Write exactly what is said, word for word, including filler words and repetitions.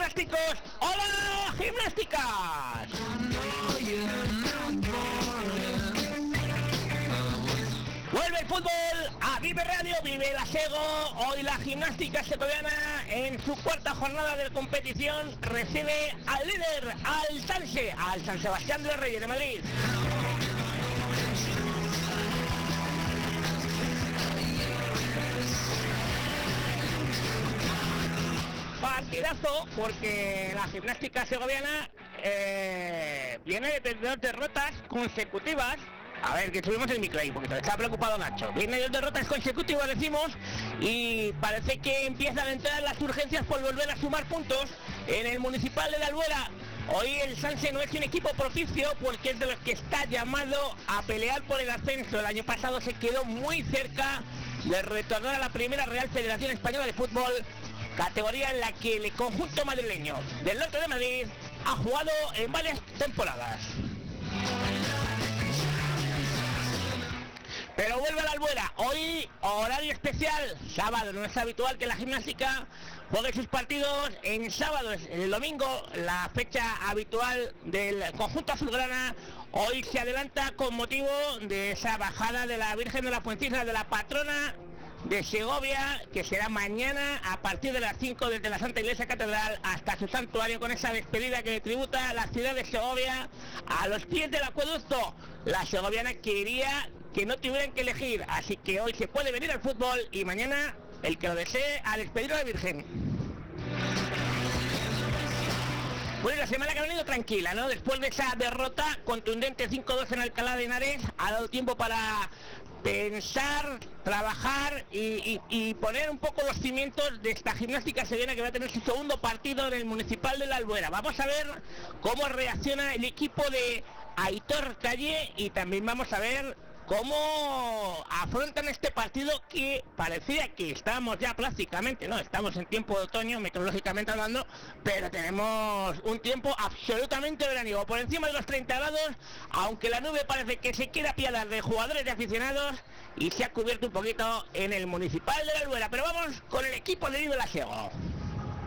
gimnásticos! ¡Hola, gimnásticas! Vuelve el fútbol a Vive Radio, Vive la Sego. Hoy la gimnástica segoviana en su cuarta jornada de competición recibe al líder, al Sanse, al San Sebastián de los Reyes de Madrid. Partidazo, porque la gimnástica segoviana eh, viene de dos derrotas consecutivas. A ver, que subimos el micro ahí, porque está preocupado Nacho. Viene dos derrotas consecutivas, decimos, y parece que empiezan a entrar las urgencias por volver a sumar puntos en el Municipal de la Albuera. Hoy el Sanse no es un equipo propicio porque es de los que está llamado a pelear por el ascenso. El año pasado se quedó muy cerca de retornar a la primera Real Federación Española de Fútbol, categoría en la que el conjunto madrileño del norte de Madrid ha jugado en varias temporadas. Pero vuelve a la Albuera, hoy horario especial, sábado, no es habitual que la gimnástica juegue sus partidos en sábados. El domingo, la fecha habitual del conjunto azulgrana, hoy se adelanta con motivo de esa bajada de la Virgen de la Puentisla, de la patrona de Segovia, que será mañana a partir de las cinco desde la Santa Iglesia Catedral hasta su santuario, con esa despedida que tributa a la ciudad de Segovia a los pies del acueducto. La segoviana quería que no tuvieran que elegir, así que hoy se puede venir al fútbol y mañana, el que lo desee, a despedir a la Virgen. Bueno, la semana que ha venido tranquila, ¿no? Después de esa derrota contundente cinco dos en Alcalá de Henares, ha dado tiempo para pensar, trabajar y, y, y poner un poco los cimientos de esta gimnástica segoviana que va a tener su segundo partido en el Municipal de la Albuera. Vamos a ver cómo reacciona el equipo de Aitor Calle y también vamos a ver cómo afrontan este partido, que parecía que estamos ya prácticamente, no, estamos en tiempo de otoño meteorológicamente hablando, pero tenemos un tiempo absolutamente veraniego, por encima de los treinta grados, aunque la nube parece que se quiere apiadar de jugadores y aficionados y se ha cubierto un poquito en el Municipal de la Albuera. Pero vamos con el equipo de Vive la Sego.